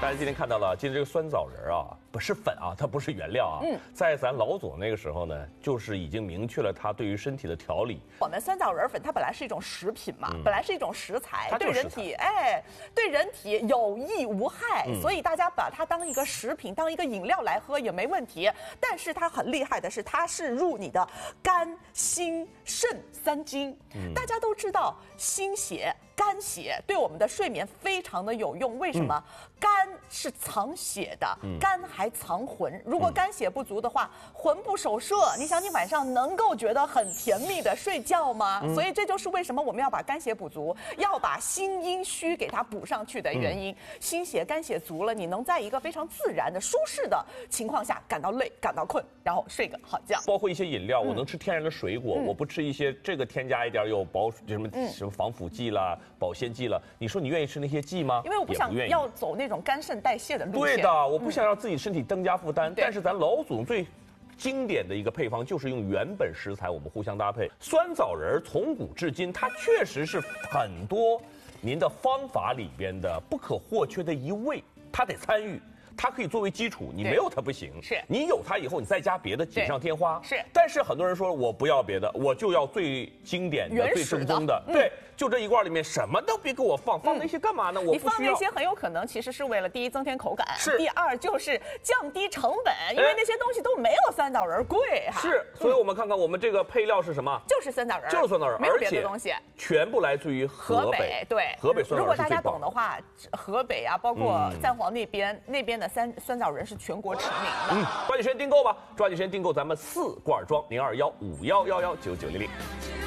大家今天看到了，今天这个酸枣仁啊，不是粉啊，它不是原料啊。在咱老祖那个时候呢，就是已经明确了它对于身体的调理。 我们酸枣仁粉它本来是一种食品嘛，本来是一种食材，对人体对人体有益无害，所以大家把它当一个食品，当一个饮料来喝也没问题。但是它很厉害的是，它是入你的肝、心、肾三经。大家都知道，心血、肝血对我们的睡眠非常的有用。为什么？肝是藏血的，肝还藏魂。如果肝血不足的话，魂不守舍。你想，你晚上能够觉得很甜蜜的睡觉吗？所以这就是为什么我们要把肝血补足，要把心阴虚给它补上去的原因。心血、肝血足了，你能在一个非常自然的、舒适的情况下感到累、感到困，然后睡个好觉。 包括一些饮料，我能吃天然的水果，我不吃一些这个添加一点有什么防腐剂啦、保鲜剂了。你说你愿意吃那些剂吗？ 因为我不想要走那种肝肾代谢的路线。 对的，我不想让自己身体增加负担。但是咱老祖最经典的一个配方就是用原本食材，我们互相搭配。酸枣仁从古至今，它确实是很多您的方法里边的不可或缺的一味，它得参与。它可以作为基础，你没有它不行。 是你有它以后，你再加别的，锦上添花。 是， 但是很多人说我不要别的，我就要最经典的、最正宗的。对，就这一罐里面什么都别给我放那些干嘛呢？我不需要。 你放那些很有可能其实是为了第一增添口感， 是第二就是降低成本，因为那些东西都没有酸枣仁贵哈。 是，所以我们看看我们这个配料是什么？ 就是酸枣仁， 就是酸枣仁， 没有别的东西， 全部来自于河北。 对， 河北酸枣仁。 如果大家懂的话，河北啊，包括赞皇那边的酸枣仁是全国驰名的。 抓紧时间订购吧，抓紧时间订购咱们4罐装，0215111990。